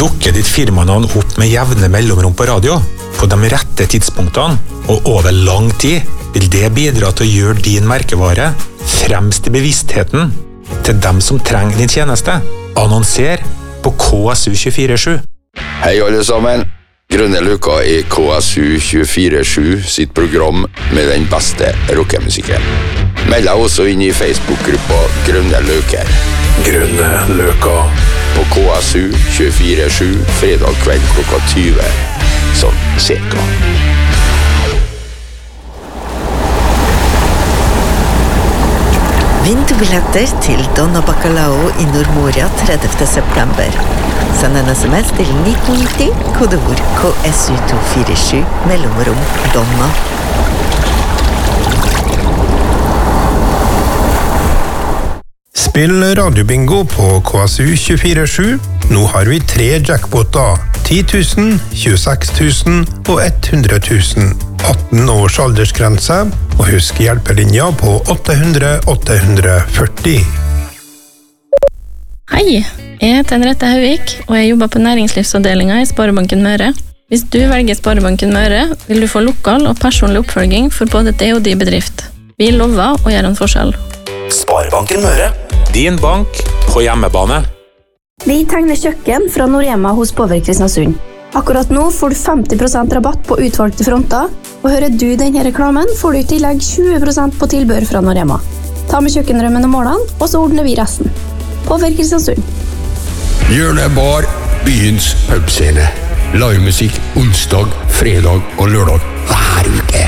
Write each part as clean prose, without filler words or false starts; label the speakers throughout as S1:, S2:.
S1: Dukker ditt firmanavn opp med jevne mellomrom på radio, på de rette tidspunktene og over lang tid, vil det bidra til å gjøre din merkevare fremst i bevisstheten til dem som trenger din tjeneste. Annonser på KSU247.
S2: Hei alle sammen, Grønne Løka i KSU247 sitt program med den beste rockemusikken. Meld deg også inn i Facebook-gruppa Grønne Løker.
S1: Grønne Løka.
S2: På KSU247 fredag kveld klokka 20, sånn cirka.
S3: Vinn 2 billetter til Donna Bacalao i Nordmoria 30. september. Send en SMS til 1990, kodeord KSU247, mellomrom Donna.
S4: Spill radiobingo på KSU247. Nå har vi 3 jackpoter. 10 000, 26 000 og 100 000. 18 års aldersgrense, og husk hjelpelinja på 800-840.
S5: Hei, jeg heter Henriette Hauvik, og jeg jobber på næringslivsavdelingen i Sparebanken Møre. Hvis du velger Sparebanken Møre, vil du få lokal og personlig oppfølging for både det og de bedrift. Vi lover å gjøre en forskjell.
S1: Sparebanken Møre. Din bank på hjemmebane.
S6: Vi tegner kjøkken fra Norema hos Power Kristiansund. Akkurat nå får du 50% rabatt på utvalgte fronter, og hører du denne reklamen, får du i tillegg 20% på tilbør fra Norema. Ta med kjøkkenrømmen og målene, og så ordner vi resten. Power Kristiansund.
S7: Hjørnebar, byens pubscene. Livemusikk onsdag, fredag og lørdag hver uke.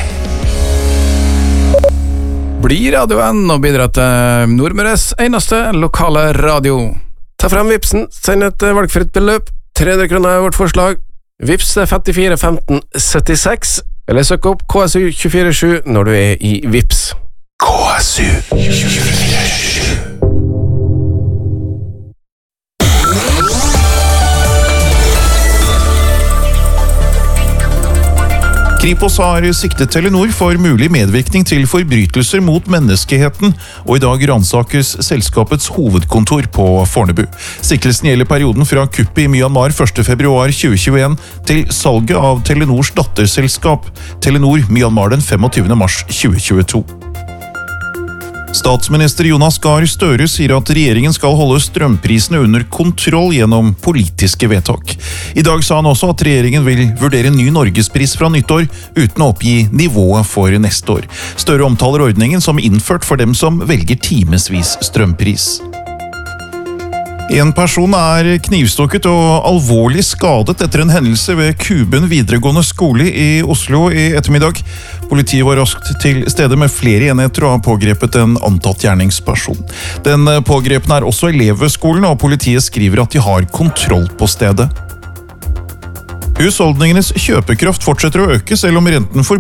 S8: Bli radioen og bidra til Nordmøres eneste lokale radio. Ta frem Vipsen, send et valgfritt beløp, 300 kroner er vårt forslag. Vips 54 15 76, eller søk opp KSU247 når du er i Vips.
S1: KSU247.
S9: Kripos har siktet Telenor for mulig medvirkning til forbrytelser mot menneskeheten, og i dag ransakes selskapets hovedkontor på Fornebu. Siktelsen gjelder perioden fra kuppet i Myanmar 1. februar 2021 til salget av Telenors datterselskap, Telenor Myanmar den 25. mars 2022. Statsminister Jonas Gahr Støre sier at regjeringen skal holde strømprisene under kontroll gjennom politiske vedtak. I dag sa han også at regjeringen vil vurdere ny norgespris fra nyttår uten å oppgi nivået for neste år. Støre omtaler ordningen som innført for dem som velger timesvis strømpris. En person er knivstukket og alvorlig skadet etter en hendelse ved Kuben videregående skole i Oslo i ettermiddag. Politiet var raskt til stede med flere enheter og har pågrepet en antatt gjerningsperson. Den pågrepne er også elev ved skolen, og politiet skriver at de har kontroll på stedet. Husholdningenes kjøpekraft fortsetter å øke, selv om renten for